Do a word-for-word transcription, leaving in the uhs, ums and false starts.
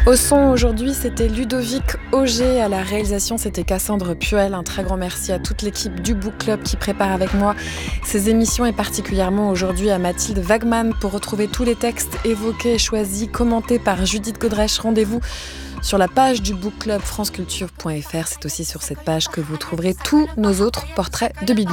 Au son aujourd'hui, c'était Ludovic Auger. À la réalisation, c'était Cassandre Puel. Un très grand merci à toute l'équipe du Book Club qui prépare avec moi ces émissions et particulièrement aujourd'hui à Mathilde Wagman pour retrouver tous les textes évoqués, choisis, commentés par Judith Godrèche. Rendez-vous sur la page du Book Club franceculture point f r. C'est aussi sur cette page que vous trouverez tous nos autres portraits de Bibi.